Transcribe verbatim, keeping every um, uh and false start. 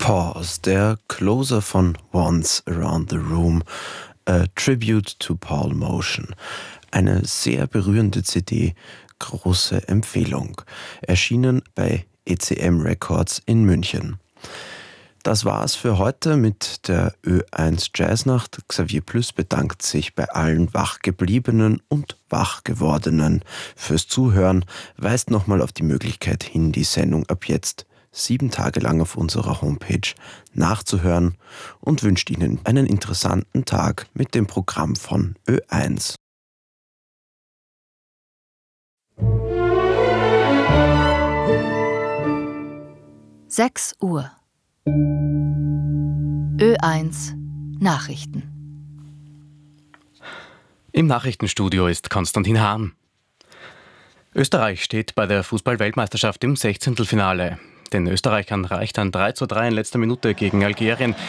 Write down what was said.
Pause, der Closer von Once Around the Room, a Tribute to Paul Motion. Eine sehr berührende C D, große Empfehlung. Erschienen bei E C M Records in München. Das war's für heute mit der Ö eins Jazznacht. Xavier Plüss bedankt sich bei allen Wachgebliebenen und Wachgewordenen fürs Zuhören, weist nochmal auf die Möglichkeit hin, die Sendung ab jetzt sieben Tage lang auf unserer Homepage nachzuhören und wünscht Ihnen einen interessanten Tag mit dem Programm von Ö eins. sechs Uhr. Ö eins Nachrichten. Im Nachrichtenstudio ist Konstantin Hahn. Österreich steht bei der Fußball-Weltmeisterschaft im Sechzehntelfinale. Den Österreichern reicht ein drei zu drei in letzter Minute gegen Algerien